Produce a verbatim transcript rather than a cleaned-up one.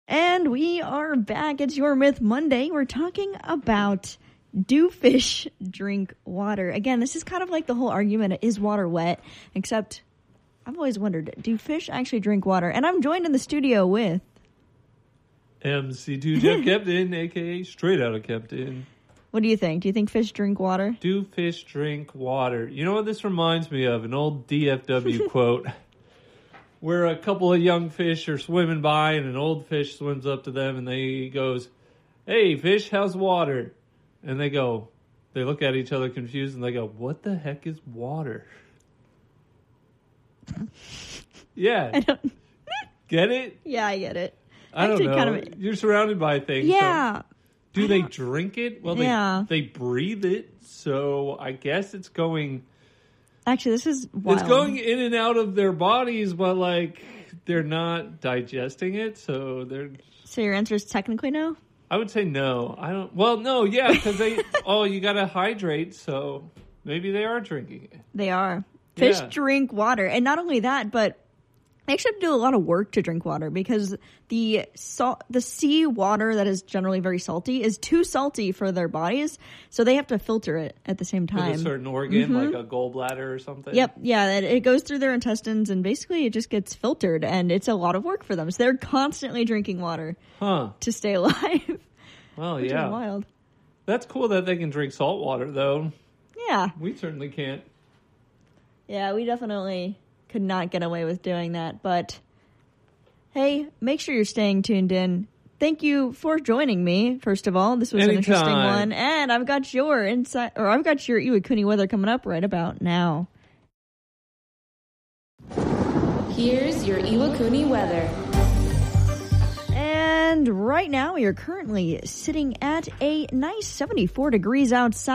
And we are back. It's Your Myth Monday. We're talking about, do fish drink water? Again, this is kind of like the whole argument, is water wet? Except I've always wondered, do fish actually drink water? And I'm joined in the studio with M C two Jeff Kempton, a k a. Straight Outta Kempton. What do you think? Do you think fish drink water? Do fish drink water? You know what this reminds me of? An old D F W quote. Where a couple of young fish are swimming by and an old fish swims up to them and they goes, "Hey, fish, how's water?" And they go, they look at each other confused and they go, "What the heck is water?" Yeah. I don't... Get it? Yeah, I get it. I Actually, don't know. Kind of... You're surrounded by things. Yeah. So do they drink it? Well, they, yeah. they breathe it. So I guess it's going... Actually, this is wild. It's going in and out of their bodies, but, like, they're not digesting it, so they're... So your answer is technically no? I would say no. I don't... Well, no, yeah, because they... oh, you gotta hydrate, so maybe they are drinking it. They are. Fish Yeah. drink water. And not only that, but they actually have to do a lot of work to drink water because the salt, the sea water that is generally very salty is too salty for their bodies, so they have to filter it at the same time. With a certain organ, mm-hmm. like a gallbladder or something? Yep, yeah, it, it goes through their intestines, and basically it just gets filtered, and it's a lot of work for them. So they're constantly drinking water huh. to stay alive. Well, which yeah. is wild. That's cool that they can drink salt water, though. Yeah. We certainly can't. Yeah, we definitely could not get away with doing that, but hey, make sure you're staying tuned in. Thank you for joining me, first of all. This was Anytime. an interesting one, and I've got your insight, or I've got your Iwakuni weather coming up right about now. Here's your Iwakuni weather. And right now, we are currently sitting at a nice seventy-four degrees outside.